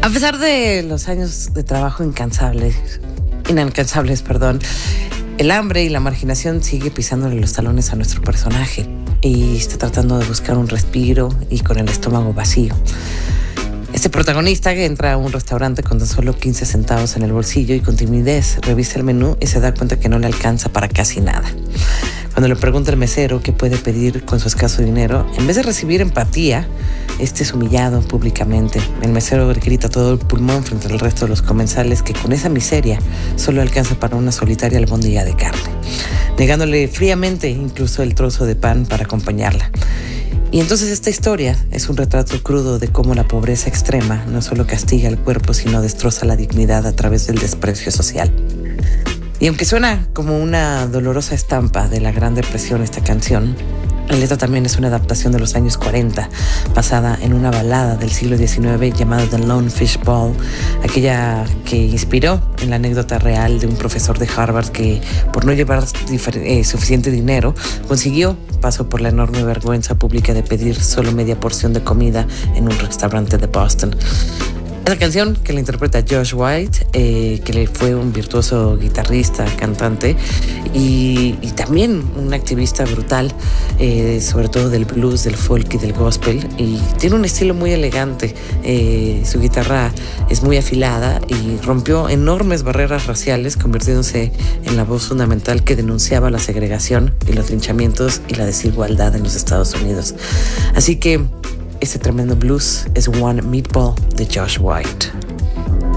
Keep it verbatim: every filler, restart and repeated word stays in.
A pesar de los años de trabajo incansables, inalcanzables, perdón, el hambre y la marginación sigue pisándole los talones a nuestro personaje y está tratando de buscar un respiro y con el estómago vacío. Este protagonista que entra a un restaurante con tan solo quince centavos en el bolsillo y con timidez revisa el menú y se da cuenta que no le alcanza para casi nada. Cuando le pregunta al mesero qué puede pedir con su escaso dinero, en vez de recibir empatía, este es humillado públicamente. El mesero grita todo el pulmón frente al resto de los comensales que con esa miseria solo alcanza para una solitaria albóndiga de carne, negándole fríamente incluso el trozo de pan para acompañarla. Y entonces esta historia es un retrato crudo de cómo la pobreza extrema no solo castiga el cuerpo, sino destroza la dignidad a través del desprecio social. Y aunque suena como una dolorosa estampa de la Gran Depresión esta canción, la letra también es una adaptación de los años cuarenta, basada en una balada del siglo diecinueve llamada The Lone Fish Bowl, aquella que inspiró en la anécdota real de un profesor de Harvard que, por no llevar eh, suficiente dinero, consiguió paso por la enorme vergüenza pública de pedir solo media porción de comida en un restaurante de Boston. Esa canción que la interpreta Josh White, eh, que le fue un virtuoso guitarrista, cantante y, y también un activista brutal, eh, sobre todo del blues, del folk y del gospel, y tiene un estilo muy elegante. Eh, su guitarra es muy afilada y rompió enormes barreras raciales, convirtiéndose en la voz fundamental que denunciaba la segregación y los linchamientos y la desigualdad en los Estados Unidos. Así que este tremendo blues es One Meatball de Josh White.